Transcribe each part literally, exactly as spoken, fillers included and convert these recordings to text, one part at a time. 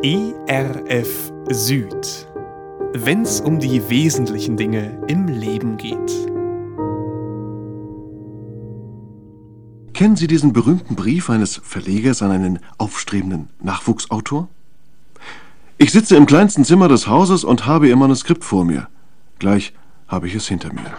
E R F Süd, wenn's um die wesentlichen Dinge im Leben geht. Kennen Sie diesen berühmten Brief eines Verlegers an einen aufstrebenden Nachwuchsautor? Ich sitze im kleinsten Zimmer des Hauses und habe Ihr Manuskript vor mir. Gleich habe ich es hinter mir.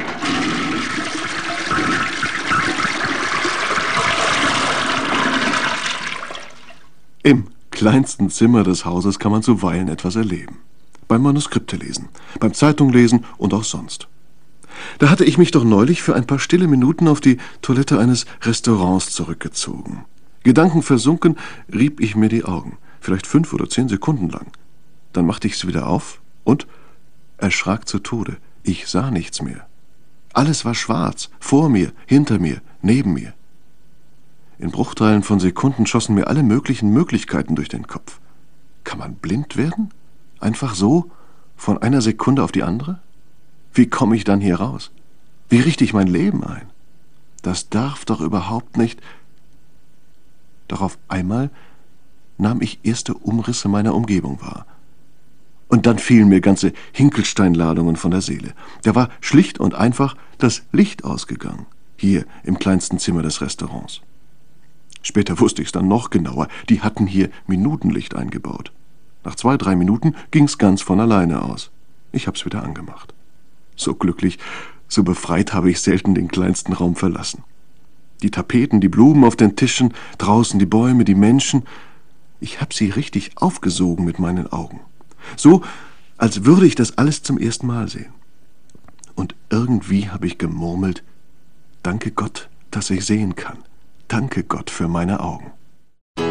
Im kleinsten Zimmer des Hauses kann man zuweilen etwas erleben. Beim Manuskripte lesen, beim Zeitunglesen und auch sonst. Da hatte ich mich doch neulich für ein paar stille Minuten auf die Toilette eines Restaurants zurückgezogen. Gedankenversunken rieb ich mir die Augen, vielleicht fünf oder zehn Sekunden lang. Dann machte ich sie wieder auf und erschrak zu Tode. Ich sah nichts mehr. Alles war schwarz, vor mir, hinter mir, neben mir. In Bruchteilen von Sekunden schossen mir alle möglichen Möglichkeiten durch den Kopf. Kann man blind werden? Einfach so? Von einer Sekunde auf die andere? Wie komme ich dann hier raus? Wie richte ich mein Leben ein? Das darf doch überhaupt nicht... Doch auf einmal nahm ich erste Umrisse meiner Umgebung wahr. Und dann fielen mir ganze Hinkelsteinladungen von der Seele. Da war schlicht und einfach das Licht ausgegangen, hier im kleinsten Zimmer des Restaurants. Später wusste ich es dann noch genauer. Die hatten hier Minutenlicht eingebaut. Nach zwei, drei Minuten ging's ganz von alleine aus. Ich hab's wieder angemacht. So glücklich, so befreit habe ich selten den kleinsten Raum verlassen. Die Tapeten, die Blumen auf den Tischen, draußen die Bäume, die Menschen. Ich hab sie richtig aufgesogen mit meinen Augen. So, als würde ich das alles zum ersten Mal sehen. Und irgendwie habe ich gemurmelt, danke Gott, dass ich sehen kann. Danke Gott für meine Augen.